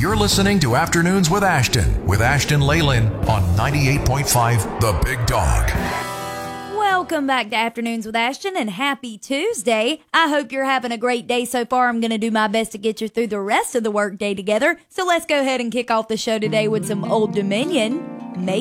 You're listening to Afternoons with Ashton Leyland on 98.5 The Big Dog. Welcome back to Afternoons with Ashton, and happy Tuesday. I hope you're having a great day so far. I'm going to do my best to get you through the rest of the work day together. So let's go ahead and kick off the show today with some Old Dominion. Make